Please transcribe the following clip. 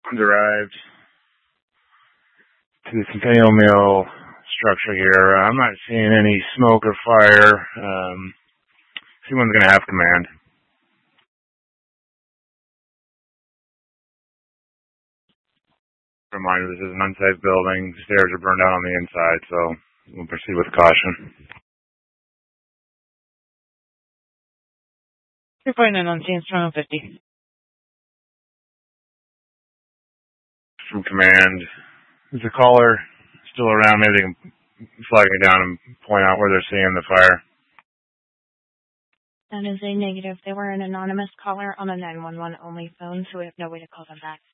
Arrived to the Centennial Mill structure here. I'm not seeing any smoke or fire. Someone's going to have command. Reminder, this is an unsafe building. The stairs are burned out on the inside, so we'll proceed with caution. 349 on scene, strong on 50. From command, is the caller still around? Maybe they can flag me down and point out where they're seeing the fire. That is a negative. They were an anonymous caller on a 911 only phone, so we have no way to call them back.